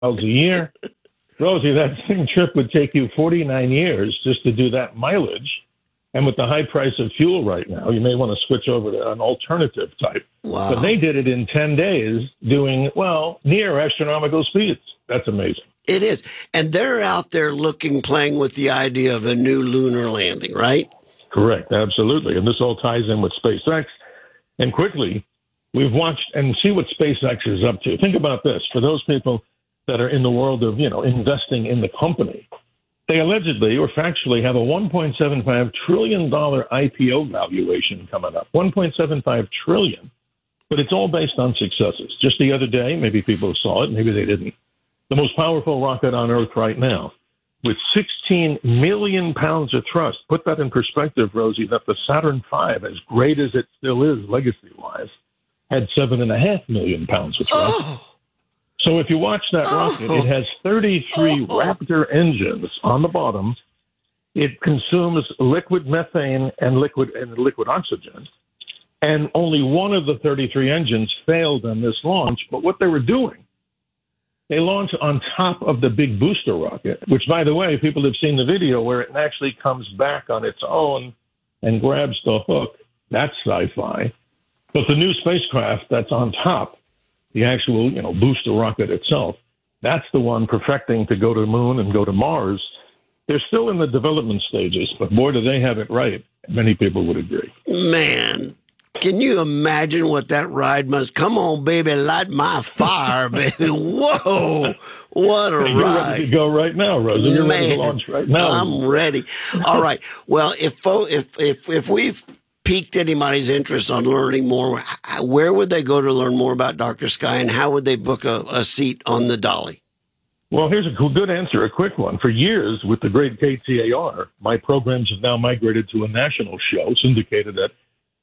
a year. Rosie, that same trip would take you 49 years just to do that mileage. And with the high price of fuel right now, you may want to switch over to an alternative type. Wow. But they did it in 10 days doing, well, near astronomical speeds. That's amazing. It is. And they're out there playing with the idea of a new lunar landing, right? Correct. Absolutely. And this all ties in with SpaceX. And quickly, we've watched and see what SpaceX is up to. Think about this. For those people that are in the world of, investing in the company, they allegedly or factually have a $1.75 trillion IPO valuation coming up. $1.75 trillion. But it's all based on successes. Just the other day, maybe people saw it, maybe they didn't. The most powerful rocket on Earth right now, with 16 million pounds of thrust. Put that in perspective, Rosie, that the Saturn V, as great as it still is legacy-wise, had 7.5 million pounds of thrust. Oh. So if you watch that rocket, it has 33 Raptor engines on the bottom. It consumes liquid methane and liquid oxygen. And only one of the 33 engines failed on this launch. But what they were doing, they launched on top of the big booster rocket, which, by the way, people have seen the video where it actually comes back on its own and grabs the hook. That's sci-fi. But the new spacecraft that's on top, the actual, booster rocket itself, that's the one perfecting to go to the moon and go to Mars. They're still in the development stages, but boy, do they have it right. Many people would agree. Man, can you imagine what that ride must? Come on, baby, light my fire, baby. Whoa, what a ride. You're ready to go right now, Rosie. You're ready to launch right now. I'm ready. All right. Well, if we've piqued anybody's interest on learning more, where would they go to learn more about Dr. Sky, and how would they book a seat on the Dolly? Well, here's a good answer, a quick one. For years, with the great KTAR, my programs have now migrated to a national show syndicated at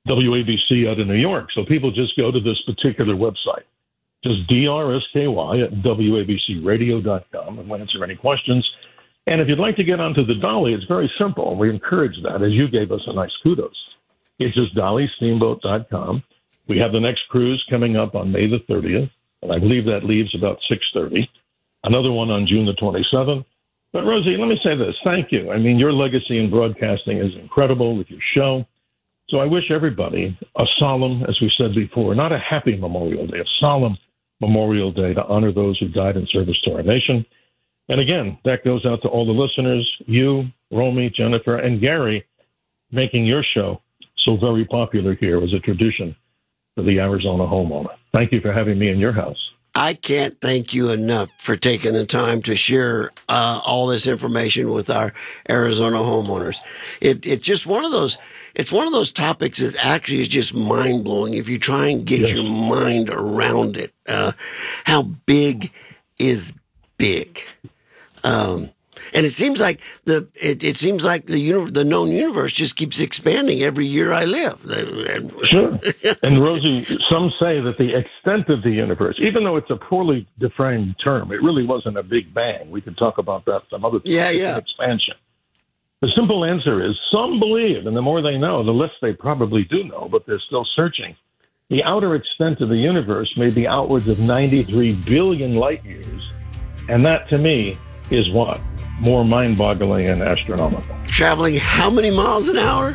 WABC out of New York. So people just go to this particular website, just DRSKY at WABCradio.com, and we'll answer any questions. And if you'd like to get onto the Dolly, it's very simple. We encourage that, as you gave us a nice kudos. It's just dollysteamboat.com. We have the next cruise coming up on May the 30th, and I believe that leaves about 6:30. Another one on June the 27th. But, Rosie, let me say this. Thank you. I mean, your legacy in broadcasting is incredible with your show. So I wish everybody a solemn, as we said before, not a happy Memorial Day, a solemn Memorial Day to honor those who died in service to our nation. And again, that goes out to all the listeners, you, Romy, Jennifer, and Gary, making your show so very popular here as a tradition for the Arizona homeowner. Thank you for having me in your house. I can't thank you enough for taking the time to share all this information with our Arizona homeowners. It's just one of those. It's one of those topics that actually is just mind blowing if you try and get your mind around it. How big is big? And it seems like the known universe just keeps expanding every year I live. Sure. And Rosie, some say that the extent of the universe, even though it's a poorly defined term, it really wasn't a big bang. We could talk about that some other time. Yeah. It's an expansion. The simple answer is some believe, and the more they know, the less they probably do know, but they're still searching. The outer extent of the universe may be outwards of 93 billion light years. And that, to me, is what? More mind-boggling and astronomical. Traveling how many miles an hour?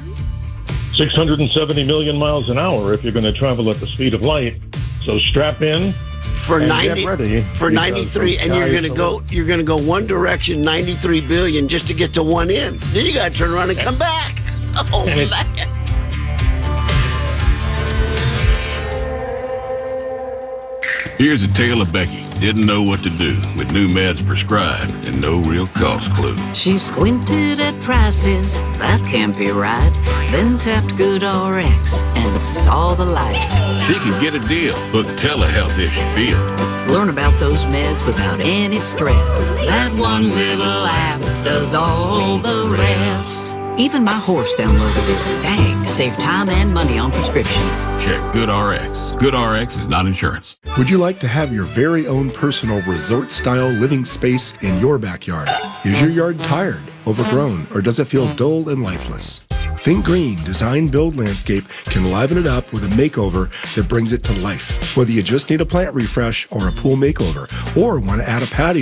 670 million miles an hour if you're going to travel at the speed of light. So strap in for and 90 get ready for 93, and you're going to go one direction, 93 billion, just to get to one end. Then you got to turn around and come back. Oh man. Here's a tale of Becky. Didn't know what to do with new meds prescribed and no real cost clue. She squinted at prices, that can't be right. Then tapped GoodRx and saw the light. She could get a deal, book telehealth if she feels. Learn about those meds without any stress. That one little app does all the rest. Even my horse downloaded it. Dang, save time and money on prescriptions. Check GoodRx. GoodRx is not insurance. Would you like to have your very own personal resort-style living space in your backyard? Is your yard tired, overgrown, or does it feel dull and lifeless? Think Green Design Build Landscape can liven it up with a makeover that brings it to life. Whether you just need a plant refresh or a pool makeover, or want to add a patio